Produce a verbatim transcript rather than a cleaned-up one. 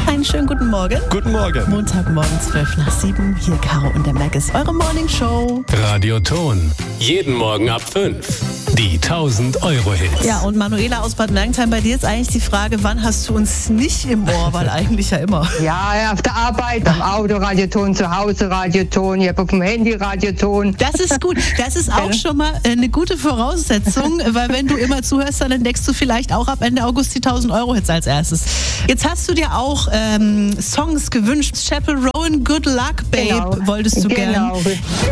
Einen schönen guten Morgen. Guten Morgen. Montagmorgen zwölf nach sieben. Hier Caro und der Mac ist eure Morning Show. Radioton. Jeden Morgen ab fünf. Die tausend Euro Hits. Ja, und Manuela aus Bad Mergentheim, bei dir ist eigentlich die Frage, wann hast du uns nicht im Ohr? Weil eigentlich ja immer. Ja, auf der Arbeit, am Auto Radioton, zu Hause Radioton, ich habe auf dem Handy Radioton. Das ist gut. Das ist auch schon mal eine gute Voraussetzung, weil wenn du immer zuhörst, dann entdeckst du vielleicht auch ab Ende August die tausend Euro Hits als erstes. Jetzt hast du dir auch ähm, Songs gewünscht. Chappell Rowan, Good Luck, Babe, Genau. wolltest du genau. gern.